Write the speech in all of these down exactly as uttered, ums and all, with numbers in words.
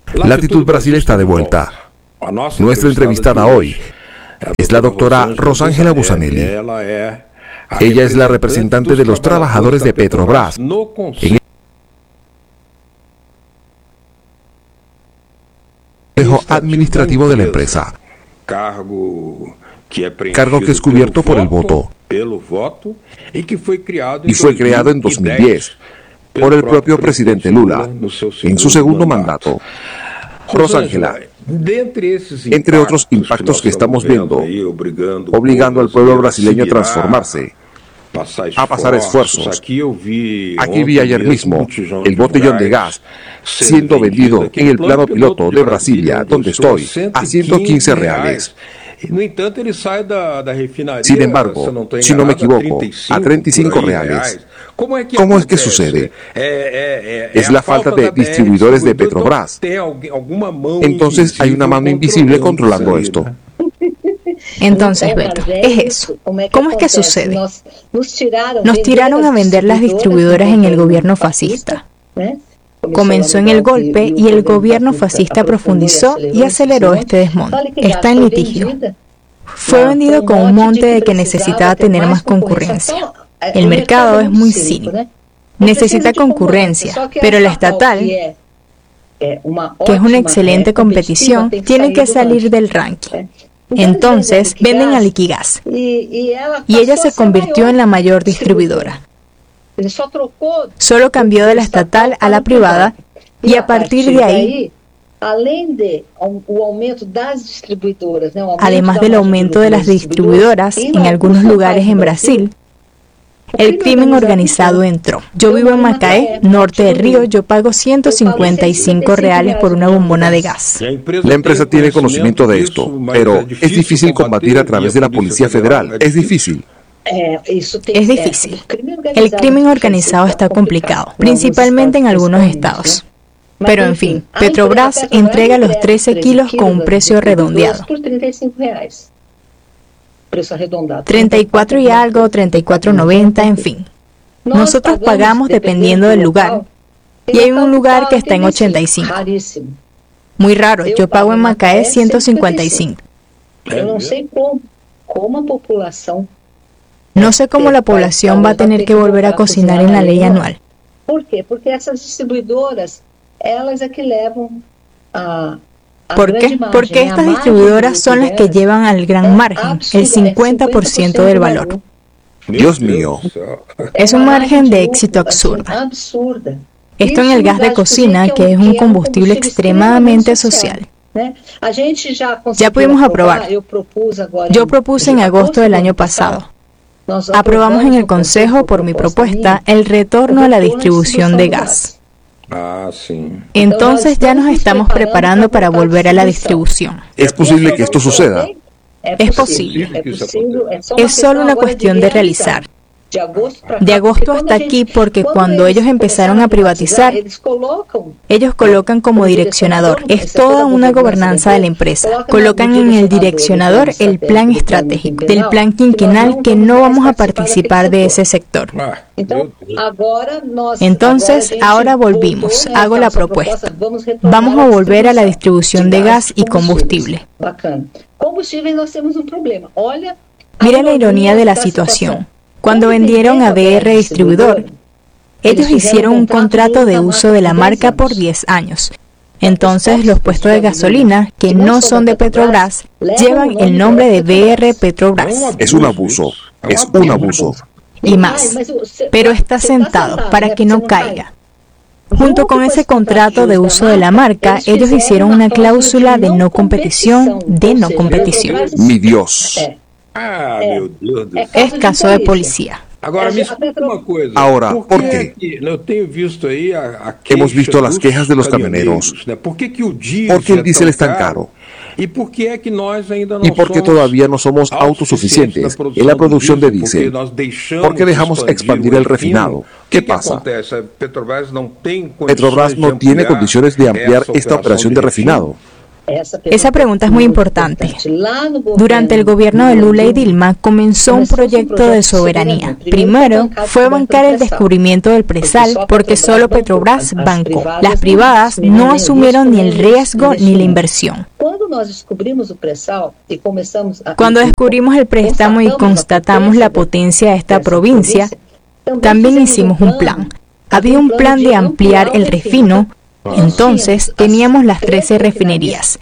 Latitud Brasil está de vuelta. Nuestra entrevistada hoy es la doctora Rosángela Bussanelli. Ella es la representante de los trabajadores de Petrobras en el Consejo Administrativo de la empresa, cargo que es cubierto por el voto y fue creado en dos mil diez por el propio presidente Lula en su segundo mandato. Rosángela, entre otros impactos que estamos viendo, obligando al pueblo brasileño a transformarse, a pasar esfuerzos. Aquí vi ayer mismo el botellón de gas siendo vendido en el plano piloto de Brasilia, donde estoy, a ciento quince reales. Sin embargo, si no me equivoco, a treinta y cinco reales. ¿Cómo es que sucede? Es la falta de distribuidores de Petrobras. Entonces hay una mano invisible controlando esto. Entonces, Beto, es eso. ¿Cómo es que sucede? Nos tiraron a vender las distribuidoras en el gobierno fascista. Comenzó en el golpe y el gobierno fascista profundizó y aceleró este desmonte. Está en litigio. Fue vendido con un monte de que necesitaba tener más concurrencia. El mercado es muy cínico. Necesita concurrencia, pero la estatal, que es una excelente competición, tiene que salir del ranking. Entonces, venden a Liquigas. Y ella se convirtió en la mayor distribuidora. Solo cambió de la estatal a la privada y a partir de ahí, además del aumento de las distribuidoras en algunos lugares en Brasil, el crimen organizado entró. Yo vivo en Macaé, norte del río. Yo pago ciento cincuenta y cinco reales por una bombona de gas. La empresa tiene conocimiento de esto, pero es difícil combatir a través de la Policía Federal. Es difícil. Es difícil. El crimen organizado está complicado, principalmente en algunos estados. Pero en fin, Petrobras entrega los trece kilos con un precio redondeado. treinta y cuatro y algo, treinta y cuatro noventa, en fin. Nosotros pagamos dependiendo del lugar. Y hay un lugar que está en ochenta y cinco. Muy raro, yo pago en Macaé ciento cincuenta y cinco. No sé cómo la población va a tener que volver a cocinar en la ley anual. ¿Por qué? Porque esas distribuidoras, ellas es que llevan a... ¿Por qué? Porque estas distribuidoras son las que llevan al gran margen, el cincuenta por ciento del valor. Dios mío. Es un margen de éxito absurdo. Esto en el gas de cocina, que es un combustible extremadamente social. Ya pudimos aprobar. Yo propuse en agosto del año pasado. Aprobamos en el Consejo, por mi propuesta, el retorno a la distribución de gas. Ah, sí. Entonces ya nos estamos preparando para volver a la distribución. ¿Es posible que esto suceda? Es posible. Es solo una cuestión de realizar. De agosto hasta aquí, porque cuando ellos empezaron a privatizar, ellos colocan como direccionador. Es toda una gobernanza de la empresa. Colocan en el direccionador el plan estratégico, del plan quinquenal, que no vamos a participar de ese sector. Entonces, ahora volvimos. Hago la propuesta. Vamos a volver a la distribución de gas y combustible. Mira la ironía de la situación. Cuando vendieron a B R Distribuidor, ellos hicieron un contrato de uso de la marca por diez años. Entonces, los puestos de gasolina, que no son de Petrobras, llevan el nombre de B R Petrobras. Es un abuso, es un abuso. Y más, pero está sentado para que no caiga. Junto con ese contrato de uso de la marca, ellos hicieron una cláusula de no competición, de no competición. Mi Dios. Es caso de policía. Ahora, ¿por qué? Hemos visto las quejas de los camioneros. ¿Por qué el diésel es tan caro? ¿Y por qué todavía no somos autosuficientes en la producción de diésel? ¿Por qué dejamos expandir el refinado? ¿Qué pasa? Petrobras no tiene condiciones de ampliar esta operación de refinado. Esa pregunta es muy importante. Durante el gobierno de Lula y Dilma comenzó un proyecto de soberanía. Primero fue bancar el descubrimiento del presal porque solo Petrobras bancó. Las privadas no asumieron ni el riesgo ni la inversión. Cuando descubrimos el préstamo y constatamos la potencia de esta provincia, también hicimos un plan. Había un plan de ampliar el refino. Entonces teníamos las trece refinerías,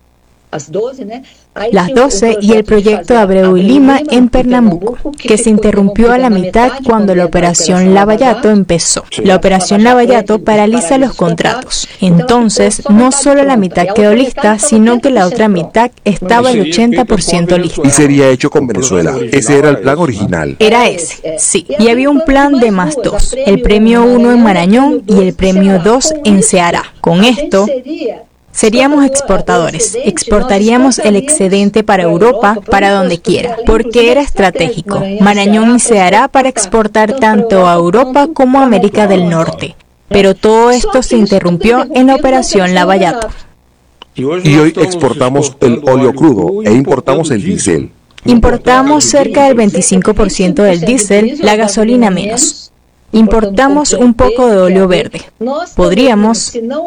las doce y el proyecto de Abreu y Lima en Pernambuco, que se interrumpió a la mitad cuando la operación Lavallato empezó. La operación Lavallato paraliza los contratos. Entonces, no solo la mitad quedó lista, sino que la otra mitad estaba al ochenta por ciento lista. Y sería hecho con Venezuela. Ese era el plan original. Era ese, sí. Y había un plan de más dos, el premio uno en Marañón y el premio dos en Ceará. Con esto, seríamos exportadores, exportaríamos el excedente para Europa, para donde quiera, porque era estratégico. Marañón y Ceará para exportar tanto a Europa como a América del Norte. Pero todo esto se interrumpió en la operación Lavallato. Y hoy exportamos el óleo crudo e importamos el diésel. Importamos cerca del veinticinco por ciento del diésel, la gasolina menos. Importamos un poco de óleo verde. Podríamos,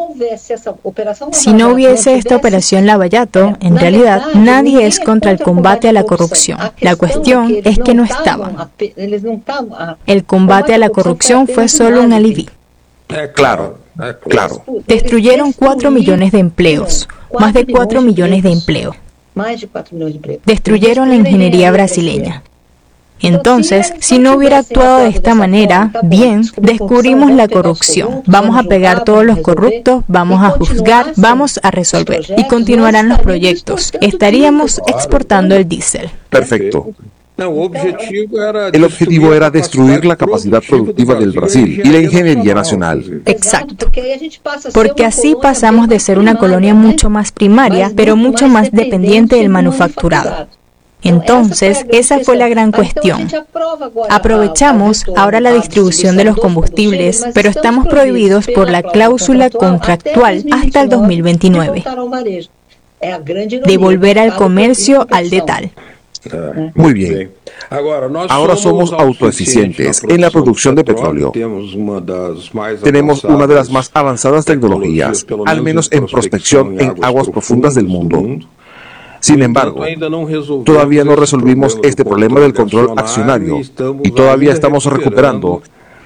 si no hubiese esta operación Lavallato, en realidad nadie es contra el combate a la corrupción. La cuestión es que no estaban. El combate a la corrupción fue solo un alibi. Claro, claro. Destruyeron cuatro millones de empleos, más de cuatro millones de empleos. Destruyeron la ingeniería brasileña. Entonces, si no hubiera actuado de esta manera, bien, descubrimos la corrupción. Vamos a pegar todos los corruptos, vamos a juzgar, vamos a resolver. Y continuarán los proyectos. Estaríamos exportando el diésel. Perfecto. El objetivo era destruir la capacidad productiva del Brasil y la ingeniería nacional. Exacto. Porque así pasamos de ser una colonia mucho más primaria, pero mucho más dependiente del manufacturado. Entonces, esa fue la gran cuestión. Aprovechamos ahora la distribución de los combustibles, pero estamos prohibidos por la cláusula contractual hasta el dos mil veintinueve. Devolver al comercio al detal. Muy bien. Ahora somos autoeficientes en la producción de petróleo. Tenemos una de las más avanzadas tecnologías, al menos en prospección en aguas profundas del mundo. Sin embargo, todavía no resolvimos este problema del control accionario y todavía estamos recuperando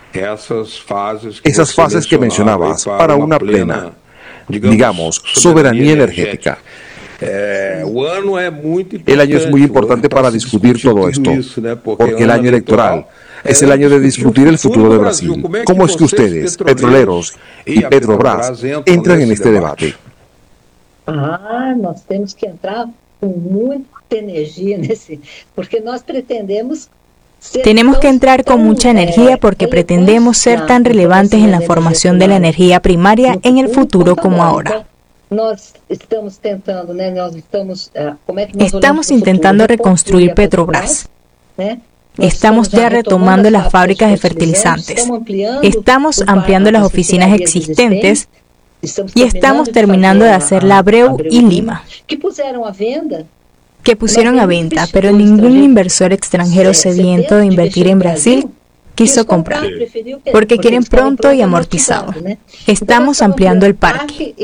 esas fases que mencionabas para una plena, digamos, soberanía energética. El año es muy importante para discutir todo esto, porque el año electoral es el año de discutir el futuro de Brasil. ¿Cómo es que ustedes, petroleros y Petrobras, entran en este debate? Ah, nós temos que entrar com muita energia nesse, porque nós pretendemos. Tenemos que entrar con mucha energía porque pretendemos ser tan relevantes en la formación de la energía primaria en el futuro como ahora. Estamos intentando reconstruir Petrobras. Estamos ya retomando las fábricas de fertilizantes. Estamos ampliando las oficinas existentes y estamos terminando de hacer la Abreu y Lima, que pusieron a venta, pero ningún inversor extranjero sediento de invertir en Brasil quiso comprar, porque quieren pronto y amortizado. Estamos ampliando el parque.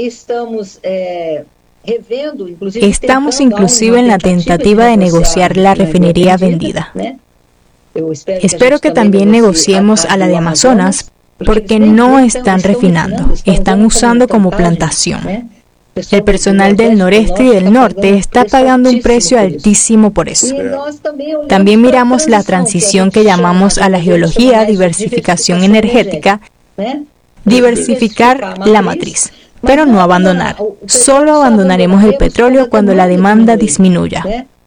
Estamos inclusive en la tentativa de negociar la refinería vendida. Espero que también negociemos a la de Amazonas, porque no están refinando, están usando como plantación. El personal del noreste y del norte está pagando un precio altísimo por eso. También miramos la transición que llamamos a la geología, diversificación energética, diversificar la matriz, pero no abandonar. Solo abandonaremos el petróleo cuando la demanda disminuya.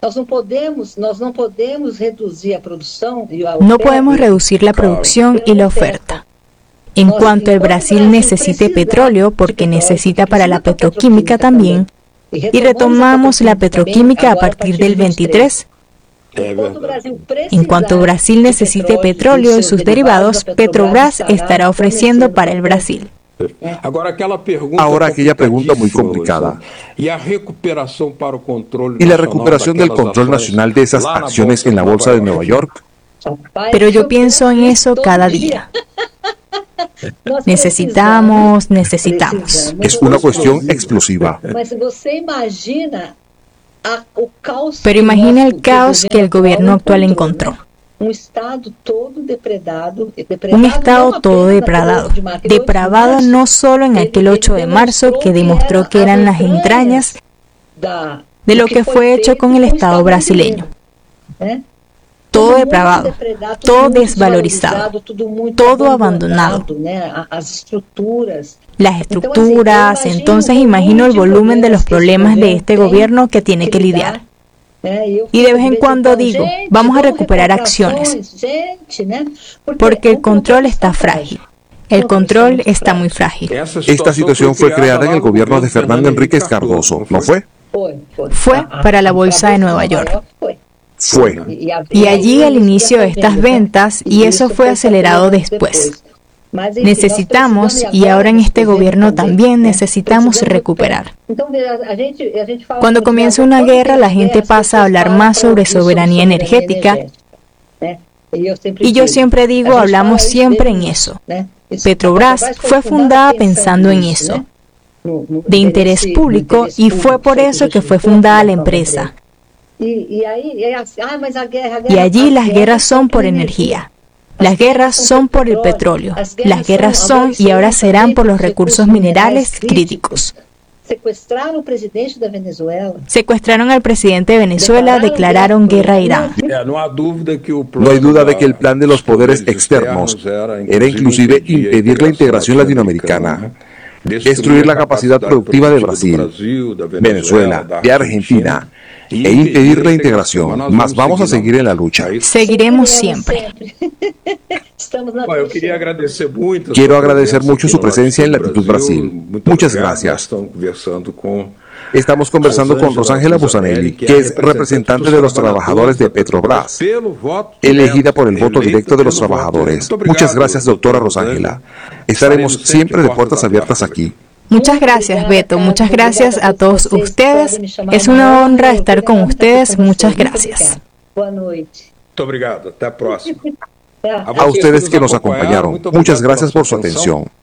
No podemos reducir la producción y la oferta. En cuanto el Brasil necesite petróleo, porque necesita para la petroquímica también, y retomamos la petroquímica a partir del veintitrés, en cuanto Brasil necesite petróleo y sus derivados, Petrobras estará ofreciendo para el Brasil. Ahora aquella pregunta muy complicada. ¿Y la recuperación del control nacional de esas acciones en la Bolsa de Nueva York? Pero yo pienso en eso cada día. Necesitamos, necesitamos. Es una cuestión explosiva. Pero imagina el caos que el gobierno actual encontró. Un estado todo depredado, un estado todo depravado, depravado no solo en aquel ocho de marzo que demostró que eran las entrañas de lo que fue hecho con el Estado brasileño. Todo depravado, todo desvalorizado, todo abandonado. Las estructuras, entonces imagino el volumen de los problemas de este gobierno que tiene que lidiar. Y de vez en cuando digo, vamos a recuperar acciones, porque el control está frágil. El control está muy frágil. Esta situación fue creada en el gobierno de Fernando Enríquez Cardoso, ¿no fue? Fue para la Bolsa de Nueva York. Fue. Y allí el inicio de estas ventas, y eso fue acelerado después. Necesitamos, y ahora en este gobierno también necesitamos recuperar. Cuando comienza una guerra, la gente pasa a hablar más sobre soberanía energética, y yo siempre digo, hablamos siempre en eso. Petrobras fue fundada pensando en eso, de interés público, y fue por eso que fue fundada la empresa. Y allí las guerras son por energía. Las guerras son por el petróleo, las guerras son y ahora serán por los recursos minerales críticos. Secuestraron al presidente de Venezuela. Secuestraron al presidente de Venezuela, declararon guerra a Irán. No hay duda de que el plan de los poderes externos era inclusive impedir la integración latinoamericana, destruir la capacidad productiva de Brasil, Venezuela, de Argentina, e impedir la integración, mas vamos a seguir en la lucha. Seguiremos siempre. Quiero agradecer mucho su presencia en Latitud Brasil. Muchas gracias. Estamos conversando con Rosángela Bussanelli, que es representante de los trabajadores de Petrobras, elegida por el voto directo de los trabajadores. Muchas gracias, doctora Rosángela. Estaremos siempre de puertas abiertas aquí. Muchas gracias, Beto. Muchas gracias a todos ustedes. Es una honra estar con ustedes. Muchas gracias. A ustedes que nos acompañaron, muchas gracias por su atención.